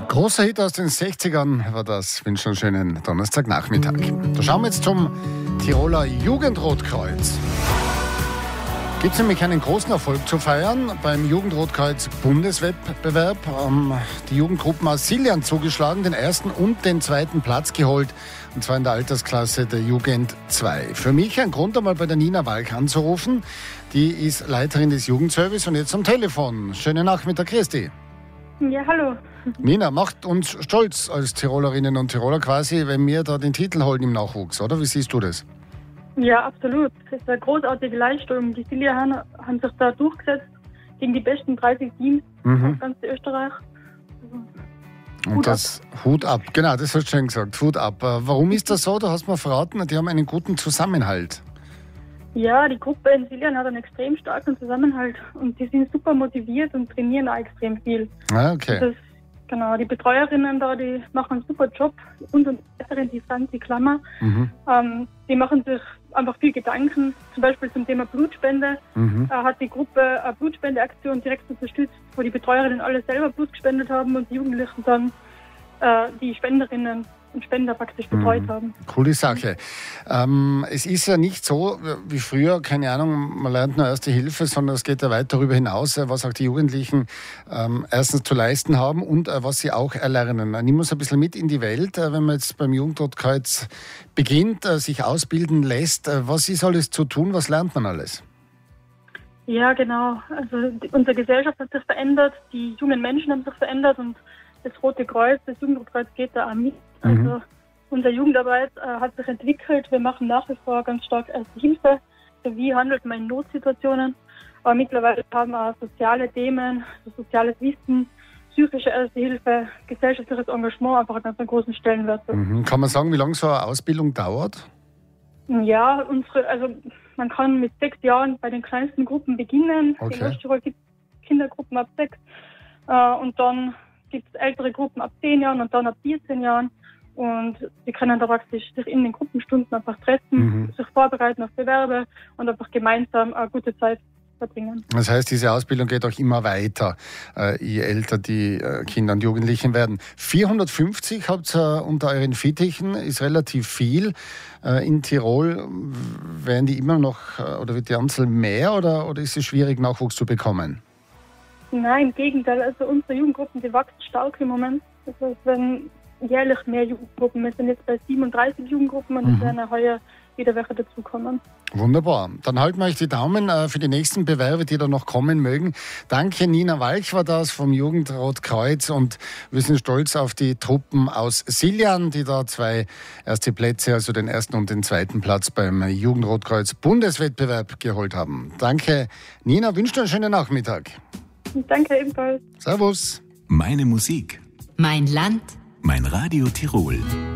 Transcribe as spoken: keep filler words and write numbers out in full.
Großer Hit aus den sechzigern war das. Ich wünsche einen schönen Donnerstagnachmittag. Da schauen wir jetzt zum Tiroler Jugendrotkreuz. Gibt es nämlich einen großen Erfolg zu feiern beim Jugendrotkreuz Bundeswettbewerb. Ähm, die Jugendgruppen aus Siljan zugeschlagen, den ersten und den zweiten Platz geholt. Und zwar in der Altersklasse der Jugend zwei. Für mich ein Grund, einmal bei der Nina Walch anzurufen. Die ist Leiterin des Jugendservice und jetzt am Telefon. Schönen Nachmittag, Christi. Ja, hallo. Nina, macht uns stolz als Tirolerinnen und Tiroler quasi, wenn wir da den Titel holen im Nachwuchs, oder? Wie siehst du das? Ja, absolut. Das ist eine großartige Leistung. Die Silja haben, haben sich da durchgesetzt gegen die besten dreißig Teams Mhm. aus ganz Österreich. Und Hut das Hut ab. Genau, das hast du schön gesagt. Hut ab. Äh, Warum ist das so? Du hast mir verraten, die haben einen guten Zusammenhalt. Ja, die Gruppe in Siljan hat einen extrem starken Zusammenhalt und die sind super motiviert und trainieren auch extrem viel. Ah, okay. Das, genau, die Betreuerinnen da, die machen einen super Job. Und und Leiterin, die Franzi Klammer, Mhm. ähm, die machen sich einfach viel Gedanken, zum Beispiel zum Thema Blutspende. Mhm. Äh, hat die Gruppe eine Blutspendeaktion direkt unterstützt, wo die Betreuerinnen alle selber Blut gespendet haben und die Jugendlichen dann äh, die Spenderinnen und Spender praktisch betreut Mhm. haben. Coole Sache. Ähm, es ist ja nicht so wie früher, keine Ahnung, man lernt nur Erste Hilfe, sondern es geht ja weit darüber hinaus, äh, was auch die Jugendlichen ähm, erstens zu leisten haben und äh, was sie auch erlernen. Nimm uns ein bisschen mit in die Welt, äh, wenn man jetzt beim Jugendrotkreuz beginnt, äh, sich ausbilden lässt. Äh, was ist alles zu tun? Was lernt man alles? Ja, genau. Also die, unsere Gesellschaft hat sich verändert, die jungen Menschen haben sich verändert und das Rote Kreuz, das Jugendrotkreuz geht da auch mit. Mhm. Also unsere Jugendarbeit äh, hat sich entwickelt. Wir machen nach wie vor ganz stark Erste Hilfe. Also wie handelt man in Notsituationen? Aber mittlerweile haben wir auch soziale Themen, so soziales Wissen, psychische Erste Hilfe, gesellschaftliches Engagement einfach einen ganz großen Stellenwert. Mhm. Kann man sagen, wie lange so eine Ausbildung dauert? Ja, unsere, also man kann mit sechs Jahren bei den kleinsten Gruppen beginnen. Okay. In Osttirol gibt es Kindergruppen ab sechs. Äh, und dann gibt es ältere Gruppen ab zehn Jahren und dann ab vierzehn Jahren. Und sie können da praktisch sich in den Gruppenstunden einfach treffen, Mhm. sich vorbereiten auf Bewerbe und einfach gemeinsam eine gute Zeit verbringen. Das heißt, diese Ausbildung geht auch immer weiter, äh, je älter die äh, Kinder und Jugendlichen werden. vierhundertfünfzig habt ihr unter euren Fittichen, ist relativ viel. Äh, in Tirol werden die immer noch, äh, oder wird die Anzahl mehr oder, oder ist es schwierig, Nachwuchs zu bekommen? Nein, im Gegenteil. Also unsere Jugendgruppen, die wachsen stark im Moment. Also es werden jährlich mehr Jugendgruppen. Wir sind jetzt bei siebenunddreißig Jugendgruppen und es Mhm. werden heuer wieder welche dazukommen. Wunderbar. Dann halten wir euch die Daumen äh, für die nächsten Bewerbe, die da noch kommen mögen. Danke, Nina Walch war das vom Jugendrotkreuz und wir sind stolz auf die Truppen aus Siljan, die da zwei erste Plätze, also den ersten und den zweiten Platz beim Jugendrotkreuz Bundeswettbewerb geholt haben. Danke, Nina. Wünsche dir einen schönen Nachmittag. Danke ebenfalls. Servus. Meine Musik. Mein Land. Mein Radio Tirol.